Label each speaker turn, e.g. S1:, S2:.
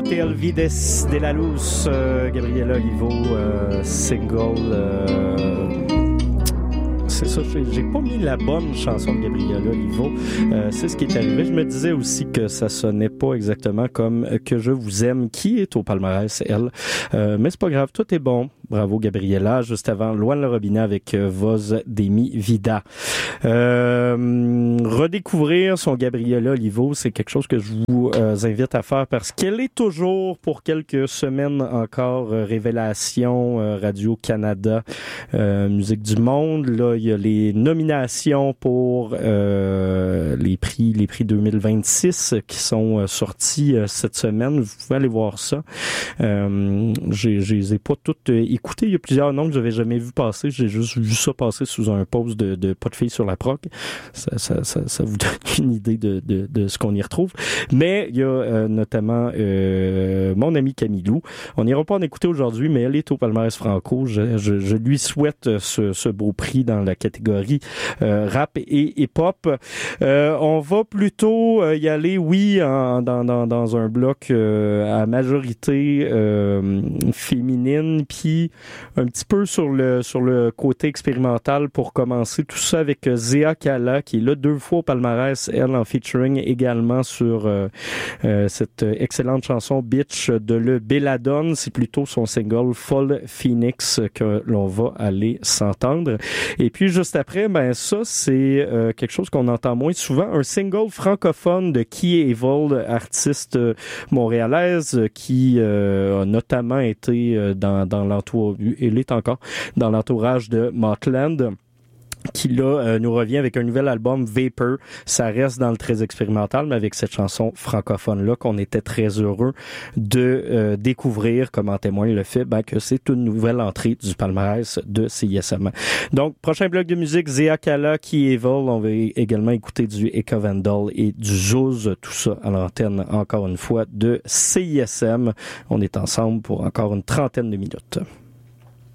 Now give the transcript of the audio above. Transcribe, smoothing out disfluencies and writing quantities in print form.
S1: Te olvides de la luz, Gabriela Olivo, single. C'est ça, j'ai pas mis la bonne chanson de Gabriela Olivo. C'est ce qui est arrivé. Je me disais aussi que ça sonnait pas exactement comme Que je vous aime, qui est au palmarès, elle. Mais c'est pas grave, tout est bon. Bravo Gabriela. Juste avant, Loan Le Robinet avec Voz Demi Vida. Redécouvrir son Gabriela Olivo, c'est quelque chose que je vous invite à faire parce qu'elle est toujours, pour quelques semaines encore, révélation Radio-Canada, Musique du Monde. Là, il y a les nominations pour les prix 2026 qui sont sortis cette semaine. Vous pouvez aller voir ça. Je les ai pas toutes écoutées. Il y a plusieurs noms que j'avais jamais vu passer. J'ai juste vu ça passer sous un post de Pas de filles sur la proc. Ça vous donne une idée de ce qu'on y retrouve. Mais il y a notamment mon ami Camilou. On n'ira pas en écouter aujourd'hui, mais elle est au palmarès franco. Je lui souhaite ce beau prix dans la catégorie rap et hip-hop. On va plutôt y aller, oui, dans un bloc à majorité féminine, puis un petit peu sur le côté expérimental pour commencer. Tout ça avec Zéa Kala, qui est là 2 fois au palmarès, elle en featuring également sur cette excellente chanson Bitch de Le Belladone. C'est plutôt son single Fall Phoenix que l'on va aller s'entendre. Et puis juste après, ça c'est quelque chose qu'on entend moins souvent, un single francophone de Key Evil, artiste montréalaise qui a notamment été dans l'entourage, elle est encore dans l'entourage de Motland, qui là nous revient avec un nouvel album Vapor. Ça reste dans le très expérimental, mais avec cette chanson francophone-là qu'on était très heureux de découvrir, comme en témoigne le fait que c'est une nouvelle entrée du palmarès de CISM. Donc, prochain bloc de musique, Zéa Kala, Key Evil. On va également écouter du Eka Vandal et du Zouz, tout ça à l'antenne, encore une fois, de CISM. On est ensemble pour encore une trentaine de minutes.